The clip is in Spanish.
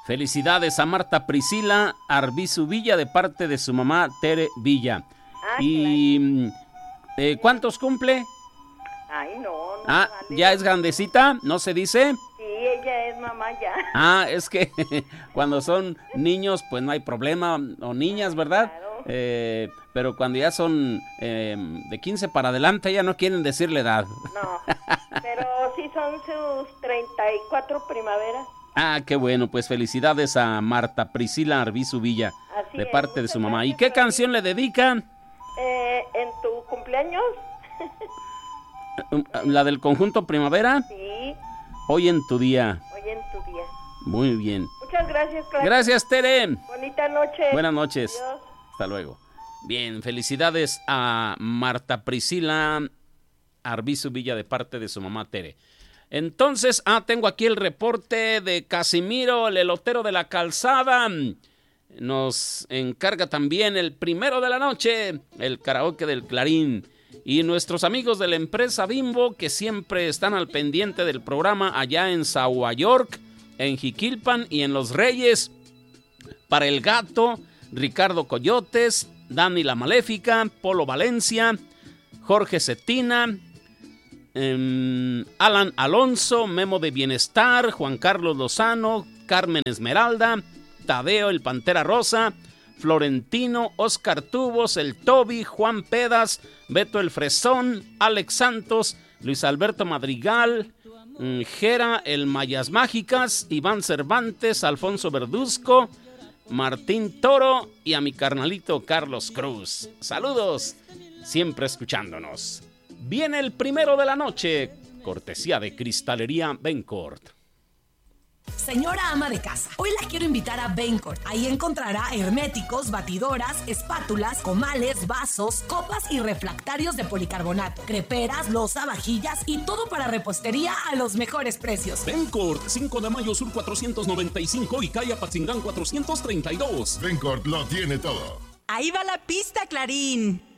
Felicidades a Marta Priscila Arbizu Villa de parte de su mamá Tere Villa. Y ¿cuántos cumple? Ay, no vale. ¿Ya es grandecita? ¿No se dice? Sí, ella es mamá ya. Es que cuando son niños, pues no hay problema, o niñas, ¿verdad? Claro. Pero cuando ya son de 15 para adelante, ya no quieren decirle edad. No, pero sí son sus 34 primaveras. Qué bueno, pues felicidades a Marta Priscila Arbizu Villa, Así de parte de su mamá. gracias. ¿Y qué canción le dedican? ¿En tu cumpleaños? ¿La del conjunto Primavera? Sí. Hoy en tu día. Hoy en tu día. Muy bien. Muchas gracias, Clara. Gracias, Tere. Bonita noche. Buenas noches. Adiós. Hasta luego. Bien, felicidades a Marta Priscila Arbizu Villa de parte de su mamá Tere. Entonces, tengo aquí el reporte de Casimiro, el elotero de la calzada. Nos encarga también el primero de la noche, el karaoke del Clarín. Y nuestros amigos de la empresa Bimbo, que siempre están al pendiente del programa allá en Sahua York, en Jiquilpan y en Los Reyes. Para el Gato, Ricardo Coyotes, Dani la Maléfica, Polo Valencia, Jorge Cetina, Alan Alonso, Memo de Bienestar, Juan Carlos Lozano, Carmen Esmeralda, Tadeo el Pantera Rosa, Florentino, Oscar Tubos, el Toby, Juan Pedas, Beto el Fresón, Alex Santos, Luis Alberto Madrigal, Jera el Mayas Mágicas, Iván Cervantes, Alfonso Verduzco, Martín Toro y a mi carnalito Carlos Cruz. Saludos, siempre escuchándonos. Viene el primero de la noche, cortesía de Cristalería Bencourt. Señora ama de casa, hoy la quiero invitar a Bencourt. Ahí encontrará herméticos, batidoras, espátulas, comales, vasos, copas y refractarios de policarbonato, creperas, loza, vajillas y todo para repostería a los mejores precios. Bencourt, 5 de mayo sur 495 y calle Apatzingán 432. Bencourt lo tiene todo. Ahí va la pista, Clarín.